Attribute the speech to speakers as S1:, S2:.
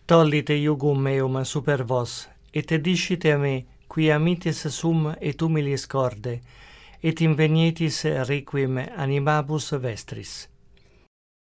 S1: Tollite iugum meum super vos, et discite a me, quia mitis sum et humilis corde, et invenietis requiem animabus vestris.